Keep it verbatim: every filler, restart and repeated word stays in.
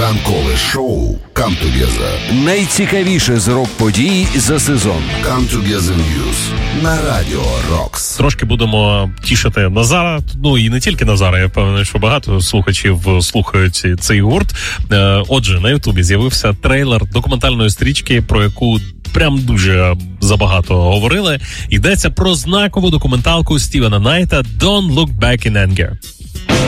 Ранкове шоу Come Together. Найцікавіше з рок-подій за сезон. Come Together News на Радіо Рокс. Трошки будемо тішити Назара, ну і не тільки Назара, я впевнений, що багато слухачів слухають цей гурт. Отже, на Ютубі з'явився трейлер документальної стрічки, про яку прям дуже забагато говорили. Йдеться про знакову документалку Стівена Найта «Don't Look Back in Anger».